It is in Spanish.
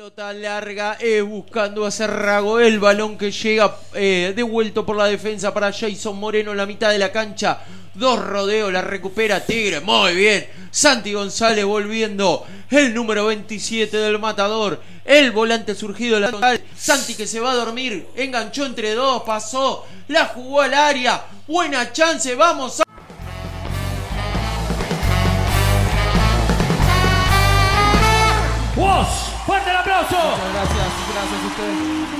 Pelota larga, buscando a Cerrago, el balón que llega devuelto por la defensa para Jason Moreno en la mitad de la cancha. Dos rodeos, la recupera Tigre, muy bien. Santi González volviendo, el número 27 del Matador, el volante surgido de la total. Santi que se va a dormir, enganchó entre dos, pasó, la jugó al área, buena chance, vamos a... ¡Vos! ¡Fuerte el aplauso! Muchas gracias a ustedes.